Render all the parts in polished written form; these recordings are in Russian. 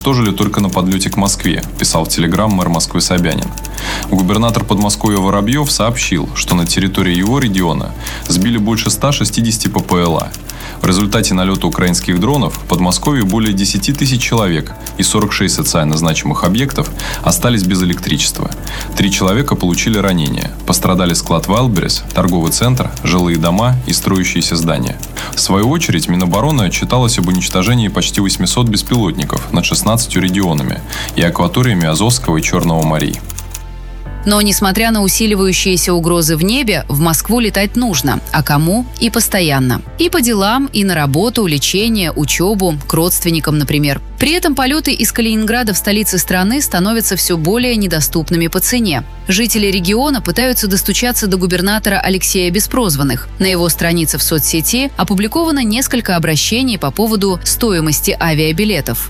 уничтожили только на подлете к Москве, писал в Телеграм мэр Москвы Собянин. Губернатор Подмосковья Воробьев сообщил, что на территории его региона сбили больше 160 ППЛА. В результате налета украинских дронов в Подмосковье более 10 тысяч человек и 46 социально значимых объектов остались без электричества. 3 человека получили ранения. Пострадали склад Wildberries, торговый центр, жилые дома и строящиеся здания. В свою очередь, Минобороны отчиталось об уничтожении почти 800 беспилотников над 16 регионами и акваториями Азовского и Черного морей. Но, несмотря на усиливающиеся угрозы в небе, в Москву летать нужно. А кому? И постоянно. И по делам, и на работу, лечение, учебу, к родственникам, например. При этом полеты из Калининграда в столице страны становятся все более недоступными по цене. Жители региона пытаются достучаться до губернатора Алексея Беспрозванных. На его странице в соцсети опубликовано несколько обращений по поводу стоимости авиабилетов.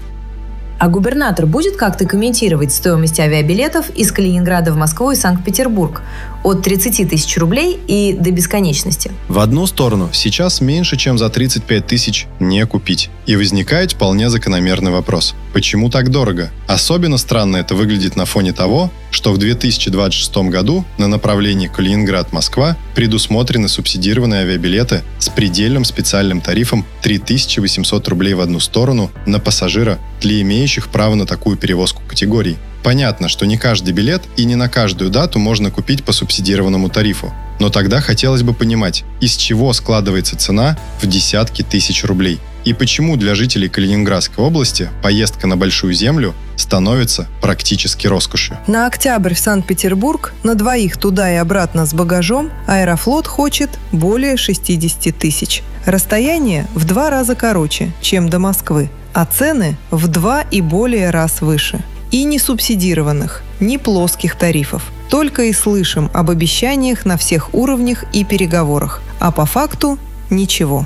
А губернатор будет как-то комментировать стоимость авиабилетов из Калининграда в Москву и Санкт-Петербург от 30 тысяч рублей и до бесконечности? В одну сторону сейчас меньше, чем за 35 тысяч не купить. И возникает вполне закономерный вопрос. Почему так дорого? Особенно странно это выглядит на фоне того, что в 2026 году на направлении Калининград-Москва предусмотрены субсидированные авиабилеты с предельным специальным тарифом 3800 рублей в одну сторону на пассажира для имеющих право на такую перевозку категорий. Понятно, что не каждый билет и не на каждую дату можно купить по субсидированному тарифу. Но тогда хотелось бы понимать, из чего складывается цена в десятки тысяч рублей. И почему для жителей Калининградской области поездка на Большую Землю становится практически роскошью. На октябрь в Санкт-Петербург на двоих туда и обратно с багажом Аэрофлот хочет более 60 тысяч. Расстояние в 2 раза короче, чем до Москвы, а цены в 2 и более раз выше. И ни субсидированных, ни плоских тарифов. Только и слышим об обещаниях на всех уровнях и переговорах. А по факту ничего.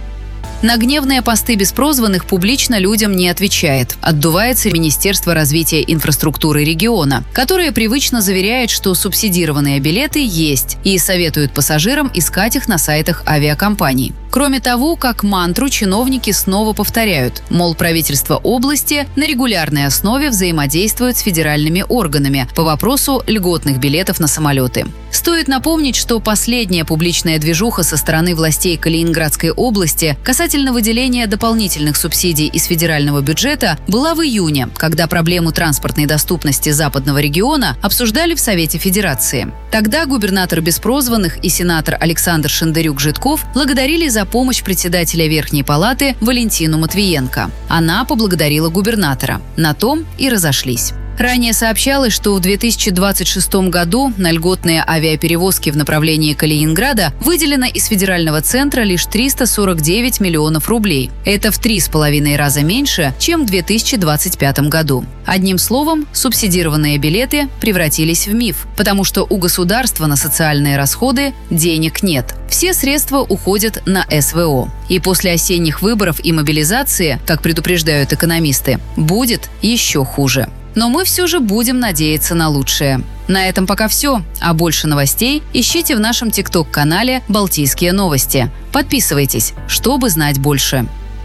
На гневные посты Беспрозванных публично людям не отвечает. Отдувается Министерство развития инфраструктуры региона, которое привычно заверяет, что субсидированные билеты есть, и советует пассажирам искать их на сайтах авиакомпаний. Кроме того, как мантру чиновники снова повторяют, мол, правительство области на регулярной основе взаимодействует с федеральными органами по вопросу льготных билетов на самолеты. Стоит напомнить, что последняя публичная движуха со стороны властей Калининградской области касательно выделения дополнительных субсидий из федерального бюджета была в июне, когда проблему транспортной доступности западного региона обсуждали в Совете Федерации. Тогда губернатор Беспрозванных и сенатор Александр Шендерюк-Житков благодарили за помощь председателя Верхней Палаты Валентину Матвиенко. Она поблагодарила губернатора. На том и разошлись. Ранее сообщалось, что в 2026 году на льготные авиаперевозки в направлении Калининграда выделено из федерального центра лишь 349 миллионов рублей. Это в 3,5 раза меньше, чем в 2025 году. Одним словом, субсидированные билеты превратились в миф, потому что у государства на социальные расходы денег нет. Все средства уходят на СВО. И после осенних выборов и мобилизации, как предупреждают экономисты, будет еще хуже. Но мы все же будем надеяться на лучшее. На этом пока все. А больше новостей ищите в нашем ТикТок-канале «Балтийские новости». Подписывайтесь, чтобы знать больше.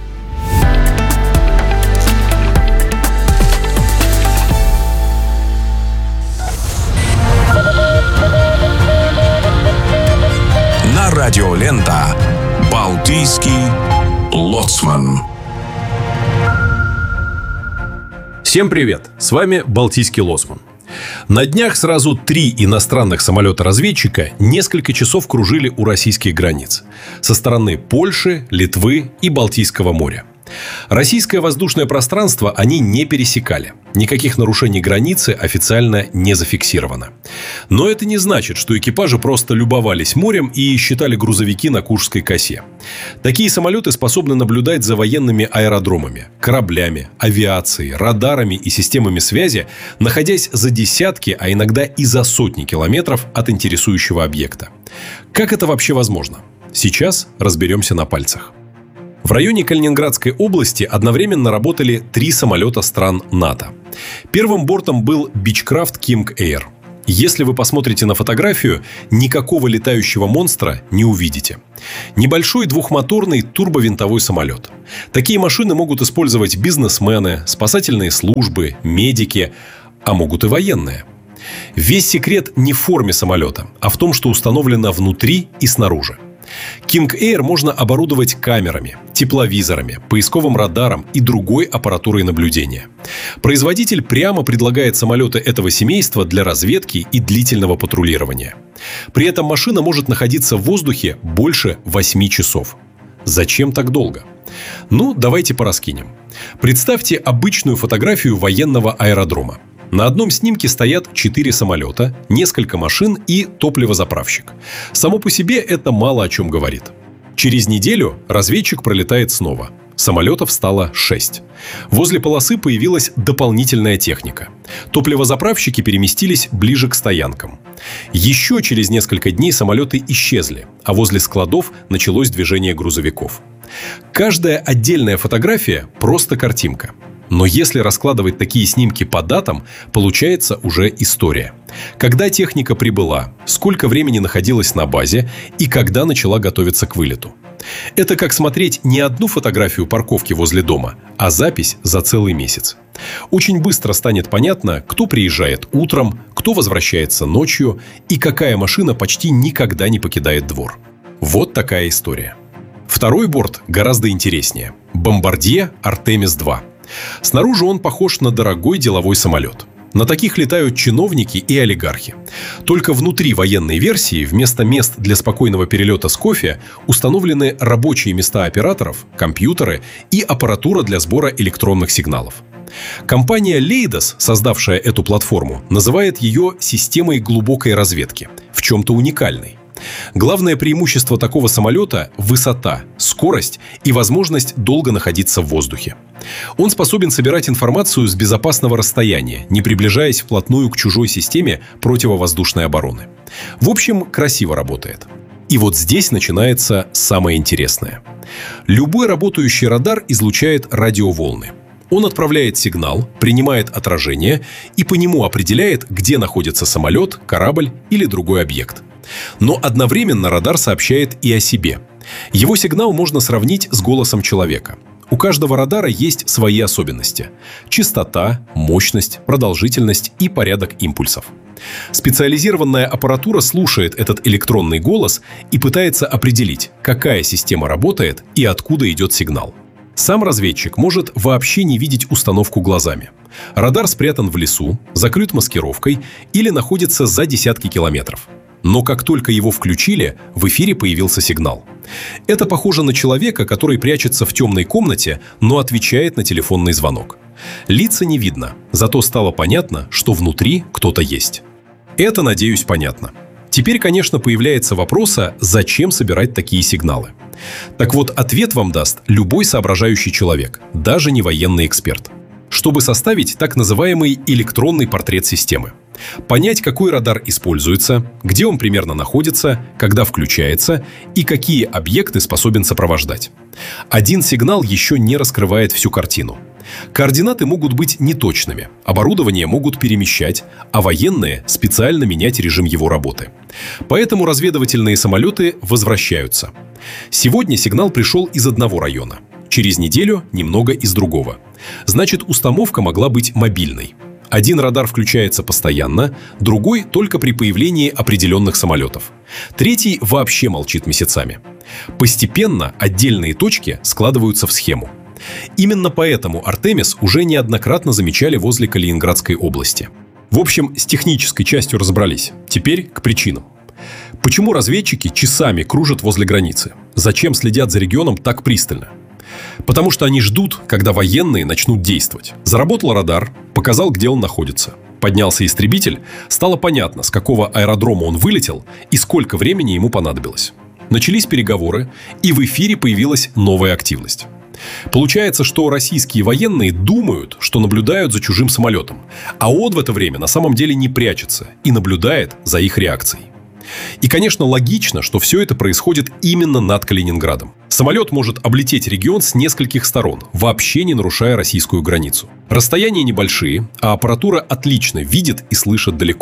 На радио Лента «Балтийский лоцман». Всем привет! С вами Балтийский лоцман. На днях сразу 3 иностранных самолета-разведчика несколько часов кружили у российских границ со стороны Польши, Литвы и Балтийского моря. Российское воздушное пространство они не пересекали. Никаких нарушений границы официально не зафиксировано. Но это не значит, что экипажи просто любовались морем и считали грузовики на Куршской косе. Такие самолеты способны наблюдать за военными аэродромами, кораблями, авиацией, радарами и системами связи, находясь за десятки, а иногда и за сотни километров от интересующего объекта. Как это вообще возможно? Сейчас разберемся на пальцах. В районе Калининградской области одновременно работали 3 самолета стран НАТО. Первым бортом был Beechcraft King Air. Если вы посмотрите на фотографию, никакого летающего монстра не увидите. Небольшой двухмоторный турбовинтовой самолет. Такие машины могут использовать бизнесмены, спасательные службы, медики, а могут и военные. Весь секрет не в форме самолета, а в том, что установлено внутри и снаружи. King Air можно оборудовать камерами, тепловизорами, поисковым радаром и другой аппаратурой наблюдения. Производитель прямо предлагает самолеты этого семейства для разведки и длительного патрулирования. При этом машина может находиться в воздухе больше 8 часов. Зачем так долго? Ну, давайте пораскинем. Представьте обычную фотографию военного аэродрома. На одном снимке стоят 4 самолета, несколько машин и топливозаправщик. Само по себе это мало о чем говорит. Через неделю разведчик пролетает снова. Самолетов стало 6. Возле полосы появилась дополнительная техника. Топливозаправщики переместились ближе к стоянкам. Еще через несколько дней самолеты исчезли, а возле складов началось движение грузовиков. Каждая отдельная фотография – просто картинка. Но если раскладывать такие снимки по датам, получается уже история. Когда техника прибыла, сколько времени находилась на базе и когда начала готовиться к вылету. Это как смотреть не одну фотографию парковки возле дома, а запись за целый месяц. Очень быстро станет понятно, кто приезжает утром, кто возвращается ночью и какая машина почти никогда не покидает двор. Вот такая история. Второй борт гораздо интереснее. Бомбардье Артемис-2. Снаружи он похож на дорогой деловой самолет. На таких летают чиновники и олигархи. Только внутри военной версии вместо мест для спокойного перелета с кофе установлены рабочие места операторов, компьютеры и аппаратура для сбора электронных сигналов. Компания Leidos, создавшая эту платформу, называет ее системой глубокой разведки, в чем-то уникальной. Главное преимущество такого самолета – высота, скорость и возможность долго находиться в воздухе. Он способен собирать информацию с безопасного расстояния, не приближаясь вплотную к чужой системе противовоздушной обороны. В общем, красиво работает. И вот здесь начинается самое интересное. Любой работающий радар излучает радиоволны. Он отправляет сигнал, принимает отражение и по нему определяет, где находится самолет, корабль или другой объект. Но одновременно радар сообщает и о себе. Его сигнал можно сравнить с голосом человека. У каждого радара есть свои особенности – частота, мощность, продолжительность и порядок импульсов. Специализированная аппаратура слушает этот электронный голос и пытается определить, какая система работает и откуда идет сигнал. Сам разведчик может вообще не видеть установку глазами. Радар спрятан в лесу, закрыт маскировкой или находится за десятки километров. Но как только его включили, в эфире появился сигнал. Это похоже на человека, который прячется в темной комнате, но отвечает на телефонный звонок. Лица не видно, зато стало понятно, что внутри кто-то есть. Это, надеюсь, понятно. Теперь, конечно, появляется вопрос, зачем собирать такие сигналы. Так вот, ответ вам даст любой соображающий человек, даже не военный эксперт. Чтобы составить так называемый электронный портрет системы. Понять, какой радар используется, где он примерно находится, когда включается и какие объекты способен сопровождать. Один сигнал еще не раскрывает всю картину. Координаты могут быть неточными, оборудование могут перемещать, а военные специально менять режим его работы. Поэтому разведывательные самолеты возвращаются. Сегодня сигнал пришел из одного района, через неделю немного из другого. Значит, установка могла быть мобильной. Один радар включается постоянно, другой только при появлении определенных самолетов. Третий вообще молчит месяцами. Постепенно отдельные точки складываются в схему. Именно поэтому Артемис уже неоднократно замечали возле Калининградской области. В общем, с технической частью разобрались. Теперь к причинам. Почему разведчики часами кружат возле границы? Зачем следят за регионом так пристально? Потому что они ждут, когда военные начнут действовать. Заработал радар, показал, где он находится. Поднялся истребитель, стало понятно, с какого аэродрома он вылетел и сколько времени ему понадобилось. Начались переговоры, и в эфире появилась новая активность. Получается, что российские военные думают, что наблюдают за чужим самолетом, а он в это время на самом деле не прячется и наблюдает за их реакцией. И, конечно, логично, что все это происходит именно над Калининградом. Самолет может облететь регион с нескольких сторон, вообще не нарушая российскую границу. Расстояния небольшие, а аппаратура отлично видит и слышит далеко.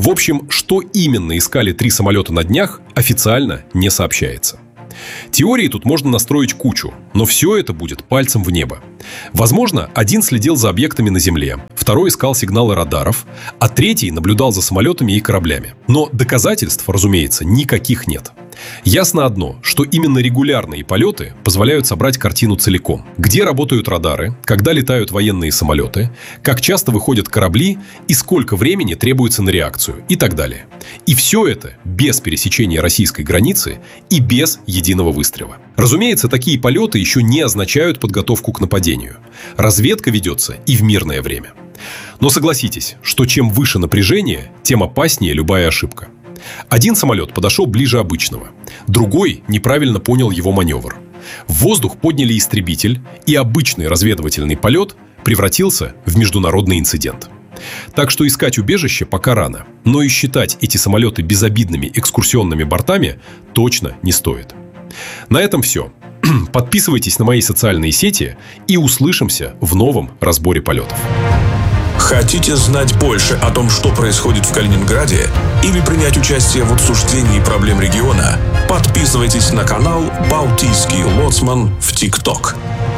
В общем, что именно искали 3 самолета на днях, официально не сообщается. Теории тут можно настроить кучу, но все это будет пальцем в небо. Возможно, один следил за объектами на Земле, второй искал сигналы радаров, а третий наблюдал за самолетами и кораблями. Но доказательств, разумеется, никаких нет. Ясно одно, что именно регулярные полеты позволяют собрать картину целиком. Где работают радары, когда летают военные самолеты, как часто выходят корабли и сколько времени требуется на реакцию и так далее. И все это без пересечения российской границы и без единого выстрела. Разумеется, такие полеты еще не означают подготовку к нападению. Разведка ведется и в мирное время. Но согласитесь, что чем выше напряжение, тем опаснее любая ошибка. Один самолет подошел ближе обычного, другой неправильно понял его маневр. В воздух подняли истребитель, и обычный разведывательный полет превратился в международный инцидент. Так что искать убежище пока рано, но и считать эти самолеты безобидными экскурсионными бортами точно не стоит. На этом все. Подписывайтесь на мои социальные сети и услышимся в новом разборе полетов. Хотите знать больше о том, что происходит в Калининграде, или принять участие в обсуждении проблем региона? Подписывайтесь на канал «Балтийский лоцман» в ТикТок.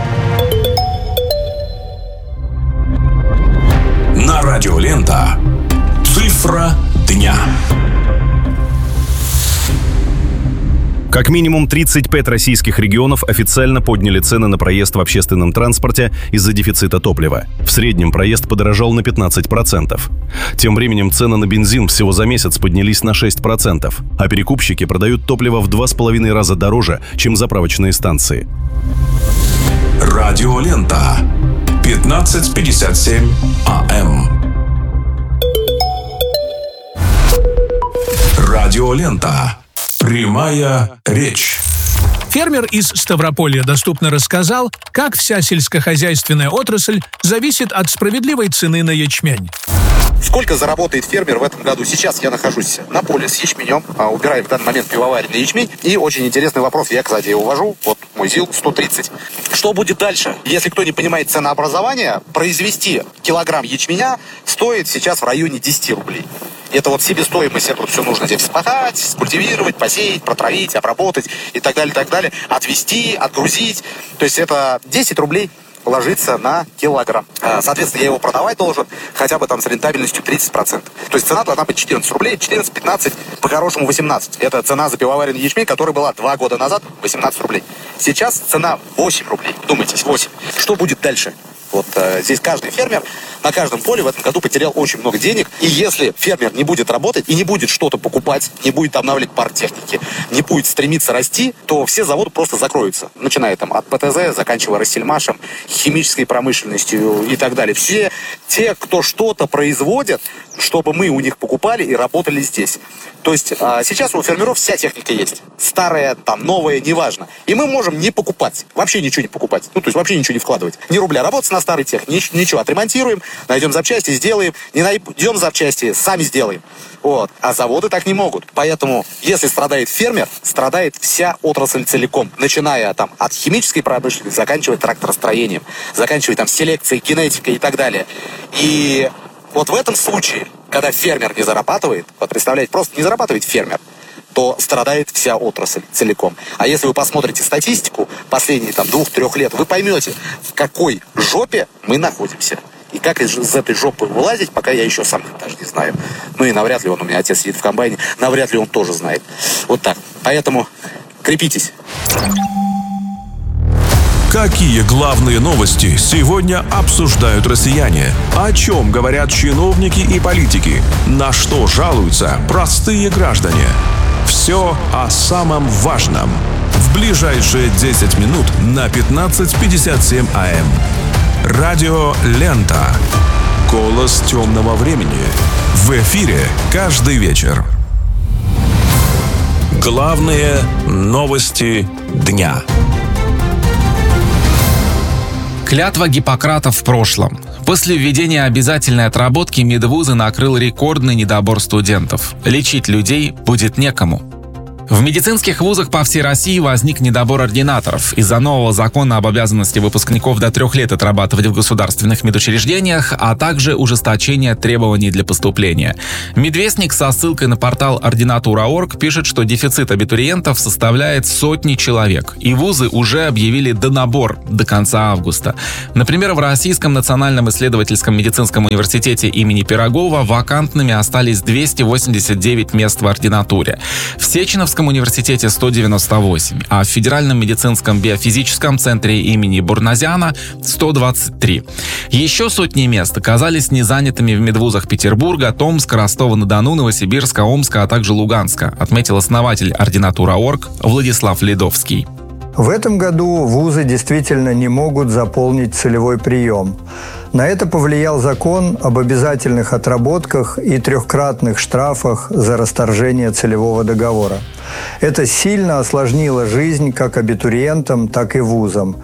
На радио Лента. Цифра дня. Как минимум 35 российских регионов официально подняли цены на проезд в общественном транспорте из-за дефицита топлива. В среднем проезд подорожал на 15%. Тем временем цены на бензин всего за месяц поднялись на 6%, а перекупщики продают топливо в 2,5 раза дороже, чем заправочные станции. Радио Лента. 15:57 АМ. Радио Лента. Прямая речь. Фермер из Ставрополья доступно рассказал, как вся сельскохозяйственная отрасль зависит от справедливой цены на ячмень. Сколько заработает фермер в этом году? Сейчас я нахожусь на поле с ячменем, убираю в данный момент пивоваренный ячмень. И очень интересный вопрос, я, кстати, его вожу, вот мой ЗИЛ 130. Что будет дальше? Если кто не понимает ценообразования, произвести килограмм ячменя стоит сейчас в районе 10 рублей. Это вот себестоимость, это вот все нужно здесь вспахать, скультивировать, посеять, протравить, обработать и так далее, отвезти, отгрузить. То есть это 10 рублей ложится на килограмм. Соответственно, я его продавать должен хотя бы там с рентабельностью 30%. То есть цена должна быть 14 рублей, 14-15, по-хорошему 18. Это цена за пивоваренный ячмень, которая была 2 года назад 18 рублей. Сейчас цена 8 рублей. Вдумайтесь, 8. Что будет дальше? Вот здесь каждый фермер на каждом поле в этом году потерял очень много денег. И если фермер не будет работать и не будет что-то покупать, не будет обновлять парк техники, не будет стремиться расти, то все заводы просто закроются. Начиная там от ПТЗ, заканчивая Россельмашем, химической промышленностью и так далее. Все те, кто что-то производят, чтобы мы у них покупали и работали здесь. То есть сейчас у фермеров вся техника есть. Старая, там, новая, неважно. И мы можем не покупать. Вообще ничего не покупать. Ну, то есть вообще ничего не вкладывать. Ни рубля. Работать на старой технике. Ничего. Отремонтируем, найдем запчасти, сделаем. Не найдем запчасти, сами сделаем. Вот. А заводы так не могут. Поэтому, если страдает фермер, страдает вся отрасль целиком. Начиная там от химической промышленности, заканчивая тракторостроением, заканчивая там селекцией, генетикой и так далее. И вот в этом случае, когда фермер не зарабатывает, вот представляете, просто не зарабатывает фермер, то страдает вся отрасль целиком. А если вы посмотрите статистику последние там 2-3 лет, вы поймете, в какой жопе мы находимся. И как из этой жопы вылазить, пока я еще сам даже не знаю. Ну и навряд ли он, у меня отец сидит в комбайне, навряд ли он тоже знает. Вот так. Поэтому крепитесь. Какие главные новости сегодня обсуждают россияне? О чем говорят чиновники и политики? На что жалуются простые граждане? Все о самом важном. В ближайшие 10 минут на 15:57 АМ. Радио Лента. Голос темного времени. В эфире каждый вечер. Главные новости дня. Клятва Гиппократа в прошлом. После введения обязательной отработки медвузы накрыл рекордный недобор студентов. Лечить людей будет некому. В медицинских вузах по всей России возник недобор ординаторов. Из-за нового закона об обязанности выпускников до 3 лет отрабатывать в государственных медучреждениях, а также ужесточение требований для поступления. Медвестник со ссылкой на портал ординатура.орг пишет, что дефицит абитуриентов составляет сотни человек, и вузы уже объявили донабор до конца августа. Например, в Российском национальном исследовательском медицинском университете имени Пирогова вакантными остались 289 мест в ординатуре. В Сеченовском университете 198, а в Федеральном медицинском биофизическом центре имени Бурназяна 123. Еще сотни мест оказались незанятыми в медвузах Петербурга, Томска, Ростова-на-Дону, Новосибирска, Омска, а также Луганска, отметил основатель ординатура.орг Владислав Ледовский. В этом году вузы действительно не могут заполнить целевой прием. На это повлиял закон об обязательных отработках и 3-кратных штрафах за расторжение целевого договора. Это сильно осложнило жизнь как абитуриентам, так и вузам.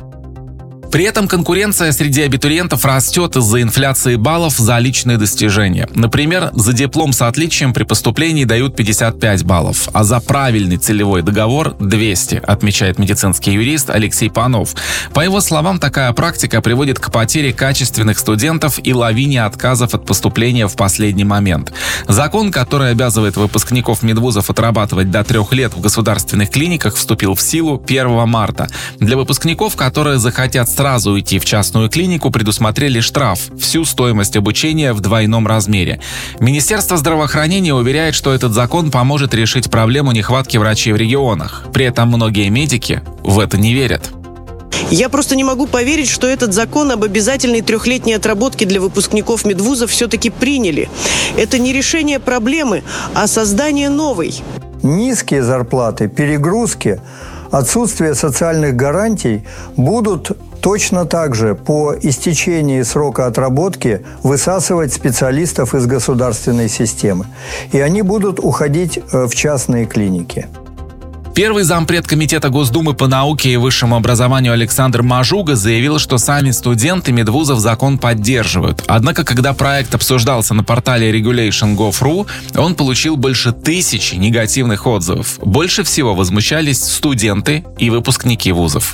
При этом конкуренция среди абитуриентов растет из-за инфляции баллов за личные достижения. Например, за диплом с отличием при поступлении дают 55 баллов, а за правильный целевой договор – 200, отмечает медицинский юрист Алексей Панов. По его словам, такая практика приводит к потере качественных студентов и лавине отказов от поступления в последний момент. Закон, который обязывает выпускников медвузов отрабатывать до 3 лет в государственных клиниках, вступил в силу 1 марта. Для выпускников, которые захотят сразу уйти в частную клинику, предусмотрели штраф, всю стоимость обучения в двойном размере. Министерство здравоохранения уверяет, что этот закон поможет решить проблему нехватки врачей в регионах. При этом многие медики в это не верят. Я просто не могу поверить, что этот закон об обязательной 3-летней отработке для выпускников медвузов все-таки приняли. Это не решение проблемы, а создание новой. Низкие зарплаты, перегрузки, отсутствие социальных гарантий будут точно так же по истечении срока отработки высасывать специалистов из государственной системы. И они будут уходить в частные клиники. Первый зампред Комитета Госдумы по науке и высшему образованию Александр Мажуга заявил, что сами студенты медвузов закон поддерживают. Однако, когда проект обсуждался на портале regulation.gov.ru, он получил больше 1000 негативных отзывов. Больше всего возмущались студенты и выпускники вузов.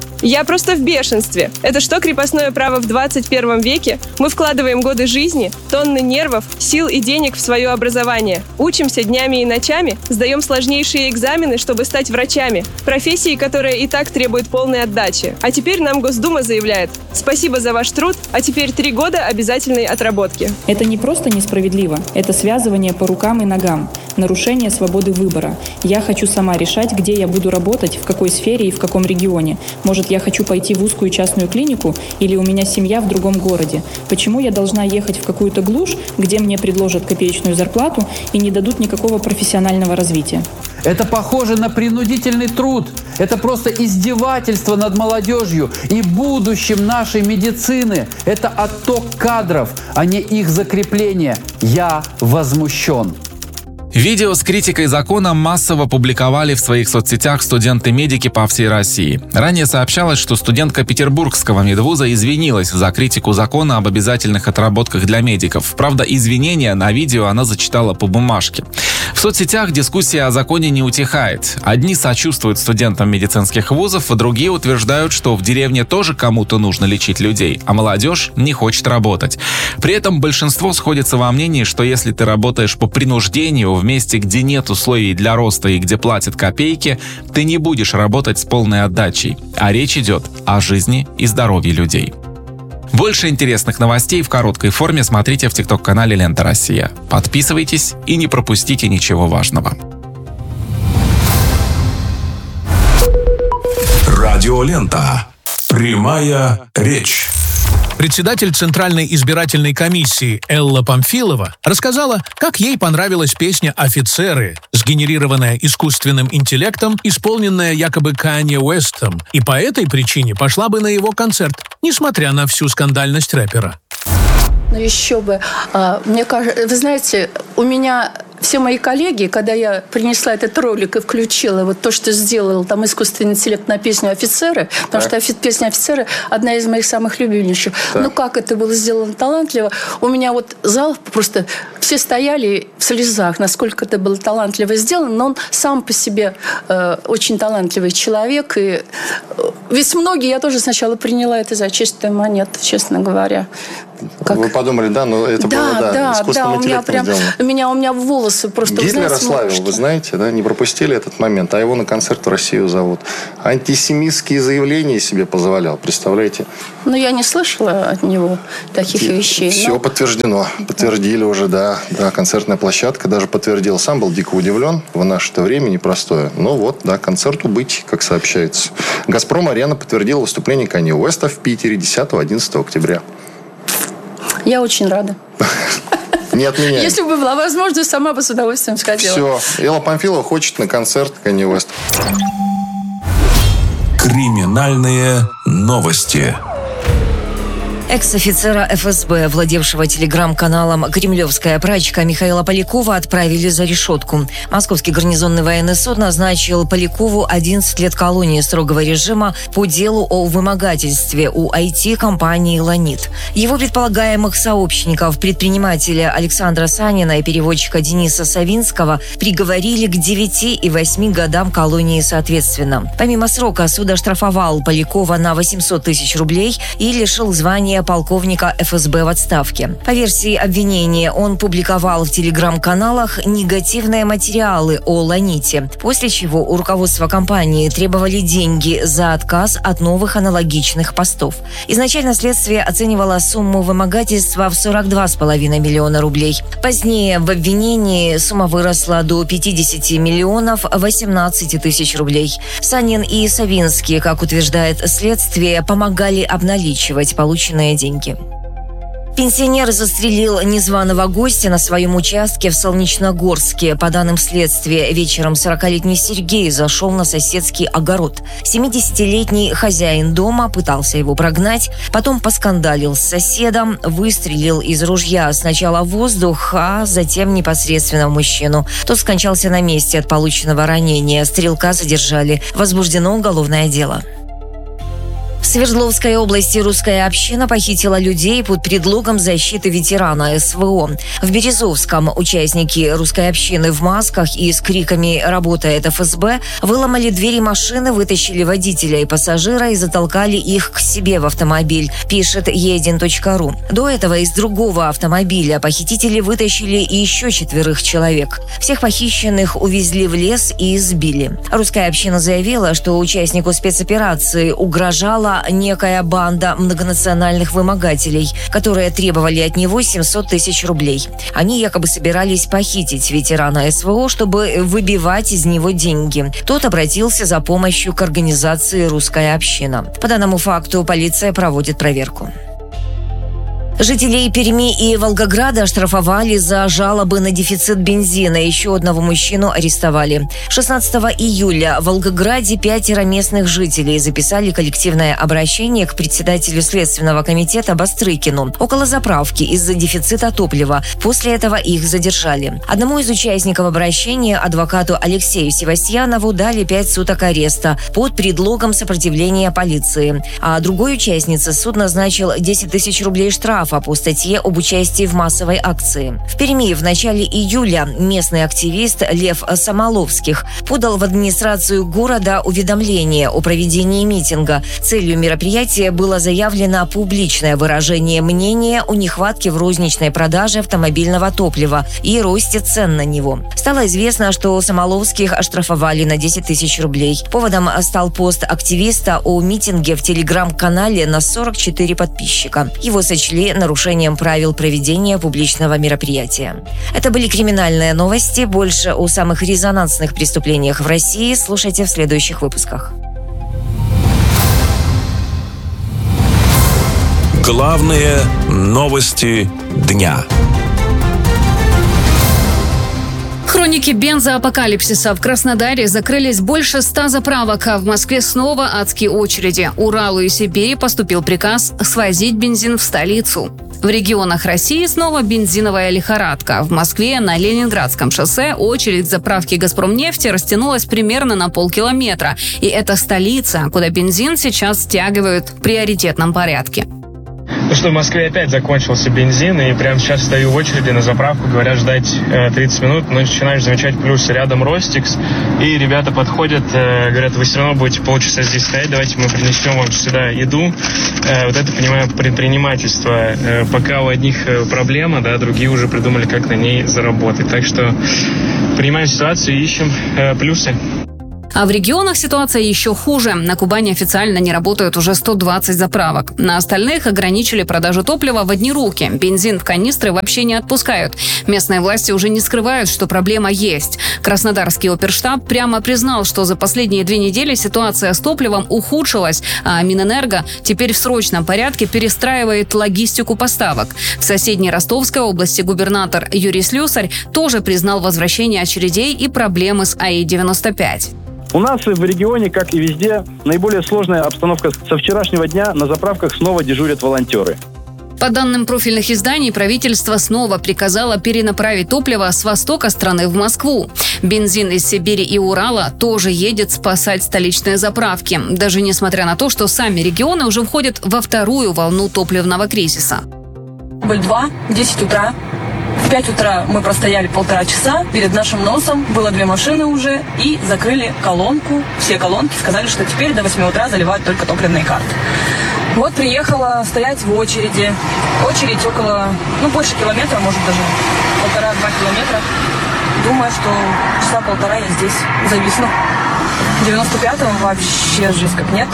Я просто в бешенстве. Это что, крепостное право в 21 веке? Мы вкладываем годы жизни, тонны нервов, сил и денег в свое образование. Учимся днями и ночами, сдаем сложнейшие экзамены, чтобы стать врачами. Профессии, которая и так требует полной отдачи. А теперь нам Госдума заявляет: спасибо за ваш труд, а теперь 3 года обязательной отработки. Это не просто несправедливо, это связывание по рукам и ногам, нарушение свободы выбора. Я хочу сама решать, где я буду работать, в какой сфере и в каком регионе. Может, я хочу пойти в узкую частную клинику, или у меня семья в другом городе. Почему я должна ехать в какую-то глушь, где мне предложат копеечную зарплату и не дадут никакого профессионального развития? Это похоже на принудительный труд. Это просто издевательство над молодежью и будущим нашей медицины. Это отток кадров, а не их закрепление. Я возмущен. Видео с критикой закона массово публиковали в своих соцсетях студенты-медики по всей России. Ранее сообщалось, что студентка Петербургского медвуза извинилась за критику закона об обязательных отработках для медиков. Правда, извинения на видео она зачитала по бумажке. В соцсетях дискуссия о законе не утихает. Одни сочувствуют студентам медицинских вузов, а другие утверждают, что в деревне тоже кому-то нужно лечить людей, а молодежь не хочет работать. При этом большинство сходится во мнении, что если ты работаешь по принуждению в месте, где нет условий для роста и где платят копейки, ты не будешь работать с полной отдачей. А речь идет о жизни и здоровье людей. Больше интересных новостей в короткой форме смотрите в ТикТок-канале «Лента Россия». Подписывайтесь и не пропустите ничего важного. Радиолента. Прямая речь. Председатель Центральной избирательной комиссии Элла Памфилова рассказала, как ей понравилась песня «Офицеры», сгенерированная искусственным интеллектом, исполненная якобы Канье Уэстом, и по этой причине пошла бы на его концерт, несмотря на всю скандальность рэпера. Ну еще бы. Мне кажется, вы знаете, у меня все мои коллеги, когда я принесла этот ролик и включила вот то, что сделал там искусственный интеллект на песню «Офицеры», потому что песня «Офицеры» одна из моих самых любимейших. Ну как это было сделано талантливо. У меня вот зал просто все стояли в слезах, насколько это было талантливо сделано, но он сам по себе очень талантливый человек. И ведь многие, я тоже сначала приняла это за чистую монету, честно говоря. Вы подумали, это было, искусственным интеллектом сделано. У меня волосы просто... Гитлера славил, вы знаете, не пропустили этот момент, а его на концерт в Россию зовут. Антисемитские заявления себе позволял, представляете? Я не слышала от него таких вещей. Все подтверждено, подтвердили уже, да, концертная площадка даже подтвердила. Сам был дико удивлен, в наше-то время непростое. Концерту быть, как сообщается. «Газпром-арена» подтвердила выступление Канье Уэста в Питере 10-11 октября. Я очень рада. Не отменяй. Если бы была возможность, сама бы с удовольствием сходила. Все. Элла Памфилова хочет на концерт Канье Уэста. Криминальные новости. Экс-офицера ФСБ, владевшего телеграм-каналом «Кремлевская прачка» Михаила Полякова отправили за решетку. Московский гарнизонный военный суд назначил Полякову 11 лет колонии строгого режима по делу о вымогательстве у IT-компании «Ланит». Его предполагаемых сообщников, предпринимателя Александра Санина и переводчика Дениса Савинского, приговорили к 9 и 8 годам колонии соответственно. Помимо срока, суд оштрафовал Полякова на 800 тысяч рублей и лишил звания полковника ФСБ в отставке. По версии обвинения, он публиковал в телеграм-каналах негативные материалы о «Ланите», после чего у руководства компании требовали деньги за отказ от новых аналогичных постов. Изначально следствие оценивало сумму вымогательства в 42,5 миллиона рублей. Позднее в обвинении сумма выросла до 50 миллионов 18 тысяч рублей. Санин и Савинский, как утверждает следствие, помогали обналичивать полученные деньги. Пенсионер застрелил незваного гостя на своем участке в Солнечногорске. По данным следствия, вечером 40-летний Сергей зашел на соседский огород. 70-летний хозяин дома пытался его прогнать, потом поскандалил с соседом, выстрелил из ружья сначала в воздух, а затем непосредственно в мужчину. Тот скончался на месте от полученного ранения. Стрелка задержали. Возбуждено уголовное дело. В Свердловской области русская община похитила людей под предлогом защиты ветерана СВО. В Березовском участники русской общины в масках и с криками «Работает ФСБ» выломали двери машины, вытащили водителя и пассажира и затолкали их к себе в автомобиль, пишет e1.ru. До этого из другого автомобиля похитители вытащили еще 4 человек. Всех похищенных увезли в лес и избили. Русская община заявила, что участнику спецоперации угрожала некая банда многонациональных вымогателей, которые требовали от него 700 тысяч рублей. Они якобы собирались похитить ветерана СВО, чтобы выбивать из него деньги. Тот обратился за помощью к организации «Русская община». По данному факту полиция проводит проверку. Жителей Перми и Волгограда оштрафовали за жалобы на дефицит бензина. Еще одного мужчину арестовали. 16 июля в Волгограде 5 местных жителей записали коллективное обращение к председателю Следственного комитета Бастрыкину около заправки из-за дефицита топлива. После этого их задержали. Одному из участников обращения, адвокату Алексею Севастьянову, дали 5 суток ареста под предлогом сопротивления полиции. А другой участнице суд назначил 10 тысяч рублей штрафа по статье об участии в массовой акции. В Перми в начале июля местный активист Лев Самоловских подал в администрацию города уведомление о проведении митинга. Целью мероприятия было заявлено публичное выражение мнения о нехватке в розничной продаже автомобильного топлива и росте цен на него. Стало известно, что Самоловских оштрафовали на 10 тысяч рублей. Поводом стал пост активиста о митинге в телеграм-канале на 44 подписчика. Его сочли нарушением правил проведения публичного мероприятия. Это были криминальные новости. Больше о самых резонансных преступлениях в России слушайте в следующих выпусках. Главные новости дня. Хроники бензоапокалипсиса. В Краснодаре закрылись больше 100 заправок, а в Москве снова адские очереди. Уралу и Сибири поступил приказ свозить бензин в столицу. В регионах России снова бензиновая лихорадка. В Москве на Ленинградском шоссе очередь заправки «Газпромнефти» растянулась примерно на полкилометра. И это столица, куда бензин сейчас стягивают в приоритетном порядке. что в Москве опять закончился бензин, и прямо сейчас стою в очереди на заправку, говорят ждать 30 минут, но начинаешь замечать плюсы. Рядом Ростикс, и ребята подходят, говорят, вы все равно будете полчаса здесь стоять, давайте мы принесем вам сюда еду. Вот это, понимаю, предпринимательство. Пока у одних проблема, да, другие уже придумали, как на ней заработать. Так что принимаем ситуацию и ищем плюсы. А в регионах ситуация еще хуже. На Кубани официально не работают уже 120 заправок. На остальных ограничили продажу топлива в одни руки. Бензин в канистры вообще не отпускают. Местные власти уже не скрывают, что проблема есть. Краснодарский оперштаб прямо признал, что за последние 2 недели ситуация с топливом ухудшилась, а Минэнерго теперь в срочном порядке перестраивает логистику поставок. В соседней Ростовской области губернатор Юрий Слюсарь тоже признал возвращение очередей и проблемы с АИ-95. У нас в регионе, как и везде, наиболее сложная обстановка. Со вчерашнего дня на заправках снова дежурят волонтеры. По данным профильных изданий, правительство снова приказало перенаправить топливо с востока страны в Москву. Бензин из Сибири и Урала тоже едет спасать столичные заправки, даже несмотря на то, что сами регионы уже входят во вторую волну топливного кризиса. Дубль 2, 10 утра. В 5 утра мы простояли 1,5 часа. Перед нашим носом было 2 машины уже и закрыли колонку. Все колонки, сказали, что теперь до 8 утра заливают только топливные карты. Вот приехала стоять в очереди. Очередь около, больше километра, может даже 1,5-2 километра. Думаю, что часа 1,5 я здесь зависну. В 95-м вообще жесть как нет.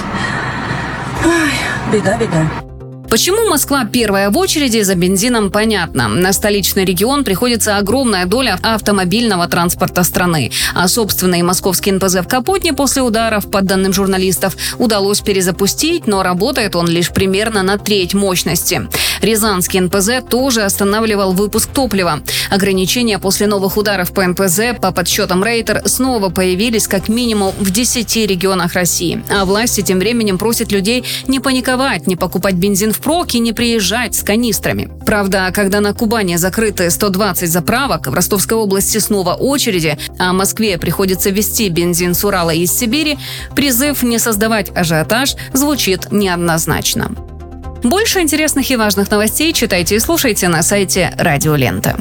Ой, беда. Почему Москва первая в очереди за бензином, понятно. На столичный регион приходится огромная доля автомобильного транспорта страны. А собственный московский НПЗ в Капотне после ударов, по данным журналистов, удалось перезапустить, но работает он лишь примерно на треть мощности. Рязанский НПЗ тоже останавливал выпуск топлива. Ограничения после новых ударов по НПЗ, по подсчетам Рейтер, снова появились как минимум в 10 регионах России. А власти тем временем просят людей не паниковать, не покупать бензин впрок и не приезжать с канистрами. Правда, когда на Кубани закрыты 120 заправок, в Ростовской области снова очереди, а Москве приходится везти бензин с Урала и из Сибири, призыв не создавать ажиотаж звучит неоднозначно. Больше интересных и важных новостей читайте и слушайте на сайте Радио Лента.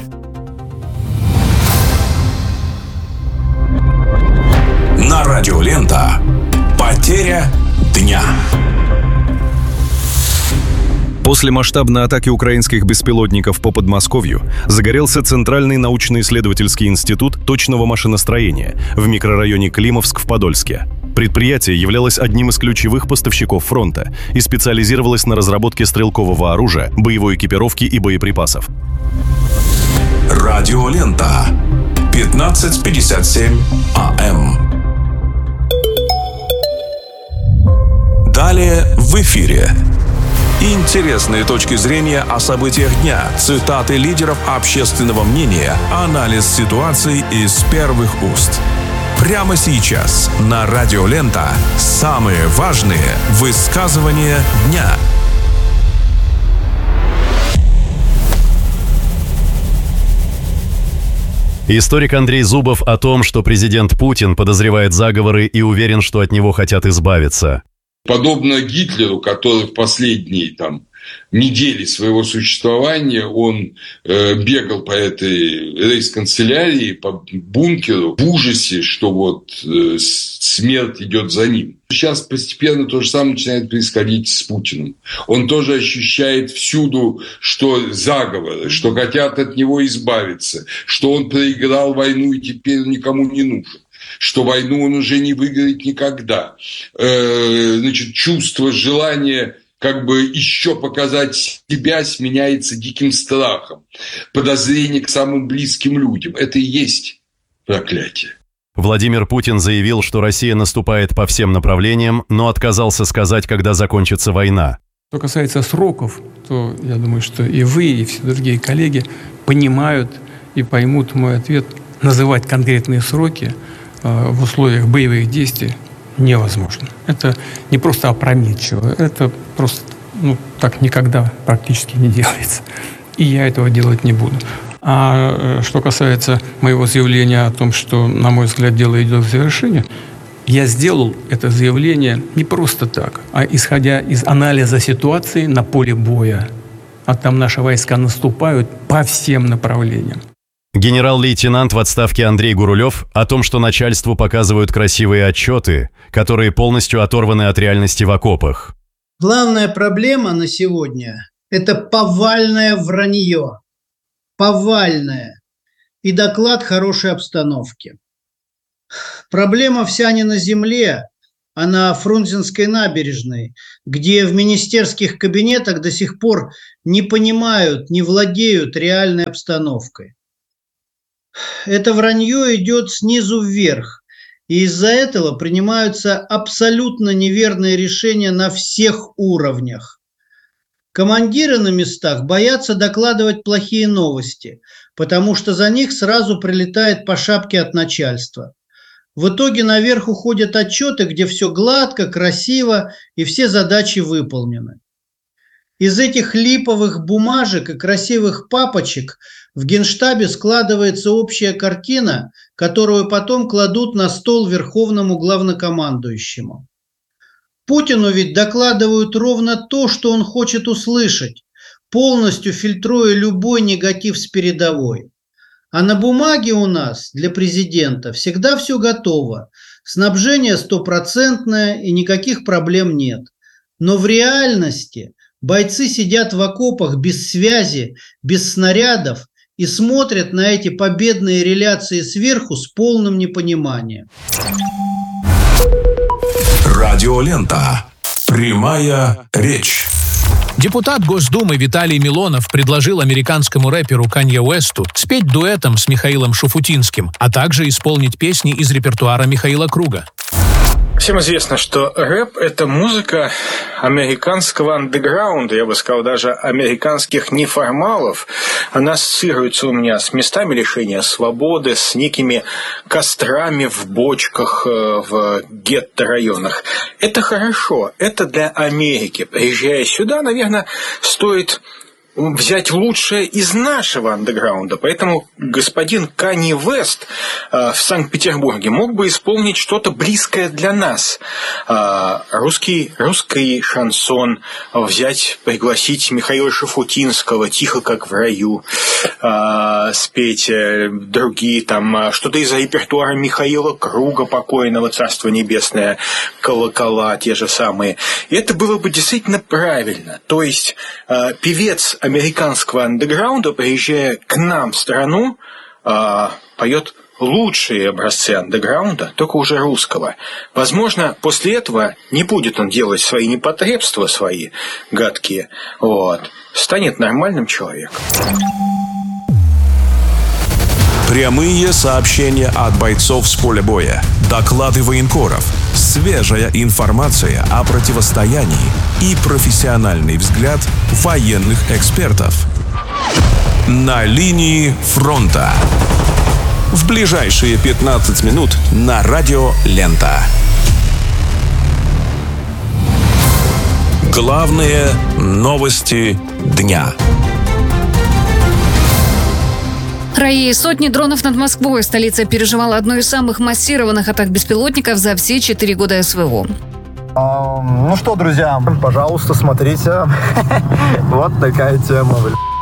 На Радио Лента. Потеря дня. После масштабной атаки украинских беспилотников по Подмосковью загорелся Центральный научно-исследовательский институт точного машиностроения в микрорайоне Климовск в Подольске. Предприятие являлось одним из ключевых поставщиков фронта и специализировалось на разработке стрелкового оружия, боевой экипировки и боеприпасов. Радио Лента. 15:57 АМ. Далее в эфире. Интересные точки зрения о событиях дня, цитаты лидеров общественного мнения, анализ ситуации из первых уст. Прямо сейчас на Радио Лента самые важные высказывания дня. Историк Андрей Зубов о том, что президент Путин подозревает заговоры и уверен, что от него хотят избавиться. Подобно Гитлеру, который в последние недели своего существования, он бегал по этой рейхсканцелярии, по бункеру в ужасе, что смерть идет за ним. Сейчас постепенно то же самое начинает происходить с Путиным. Он тоже ощущает всюду, что заговоры, что хотят от него избавиться, что он проиграл войну и теперь никому не нужен, что войну он уже не выиграет никогда. Чувство, желание еще показать себя сменяется диким страхом. Подозрение к самым близким людям. Это и есть проклятие. Владимир Путин заявил, что Россия наступает по всем направлениям, но отказался сказать, когда закончится война. Что касается сроков, то я думаю, что и вы, и все другие коллеги понимают и поймут мой ответ. Называть конкретные сроки в условиях боевых действий невозможно. Это не просто опрометчиво, это просто так никогда практически не делается. И я этого делать не буду. А что касается моего заявления о том, что, на мой взгляд, дело идет к завершению, я сделал это заявление не просто так, а исходя из анализа ситуации на поле боя. а там наши войска наступают по всем направлениям. Генерал-лейтенант в отставке Андрей Гурулев о том, что начальству показывают красивые отчеты, которые полностью оторваны от реальности в окопах. Главная проблема на сегодня – это повальное вранье. Повальное. И доклад хорошей обстановки. Проблема вся не на земле, а на Фрунзенской набережной, где в министерских кабинетах до сих пор не понимают, не владеют реальной обстановкой. Это вранье идет снизу вверх, и из-за этого принимаются абсолютно неверные решения на всех уровнях. Командиры на местах боятся докладывать плохие новости, потому что за них сразу прилетает по шапке от начальства. В итоге наверх уходят отчеты, где все гладко, красиво и все задачи выполнены. Из этих липовых бумажек и красивых папочек в Генштабе складывается общая картина, которую потом кладут на стол Верховному главнокомандующему. Путину ведь докладывают ровно то, что он хочет услышать, полностью фильтруя любой негатив с передовой. А на бумаге у нас для президента всегда все готово, снабжение стопроцентное и никаких проблем нет. Но в реальности бойцы сидят в окопах без связи, без снарядов и смотрят на эти победные реляции сверху с полным непониманием. Радиолента. Прямая речь. Депутат Госдумы Виталий Милонов предложил американскому рэперу Канье Уэсту спеть дуэтом с Михаилом Шуфутинским, а также исполнить песни из репертуара Михаила Круга. Всем известно, что рэп – это музыка американского андеграунда, я бы сказал, даже американских неформалов. Она ассоциируется у меня с местами лишения свободы, с некими кострами в бочках в гетто-районах. Это хорошо, это для Америки. Приезжая сюда, наверное, стоит взять лучшее из нашего андеграунда. Поэтому господин Канье Уэст в Санкт-Петербурге мог бы исполнить что-то близкое для нас. Русский шансон, пригласить Михаила Шуфутинского «Тихо, как в раю», спеть другие, что-то из репертуара Михаила Круга покойного, царство небесное, колокола те же самые. И это было бы действительно правильно. То есть певец американского андеграунда, приезжая к нам в страну, поет лучшие образцы андеграунда, только уже русского. Возможно, после этого не будет он делать свои непотребства, свои гадкие, станет нормальным человеком. Прямые сообщения от бойцов с поля боя, доклады военкоров, свежая информация о противостоянии и профессиональный взгляд военных экспертов. На линии фронта. В ближайшие 15 минут на Радио Лента. Главные новости дня. Раи, сотни дронов над Москвой. Столица переживала одну из самых массированных атак беспилотников за все 4 года СВО. Ну что, друзья, пожалуйста, смотрите. Вот такая тема,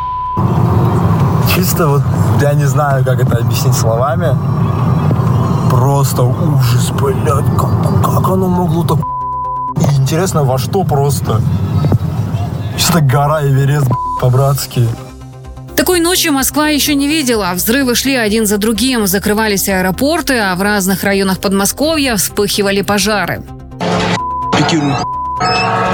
Чисто я не знаю, как это объяснить словами. Просто ужас, блядь. Как оно могло так... Интересно, во что просто? Чисто гора Эверест, по-братски. Такой ночью Москва еще не видела. Взрывы шли один за другим, закрывались аэропорты, а в разных районах Подмосковья вспыхивали пожары.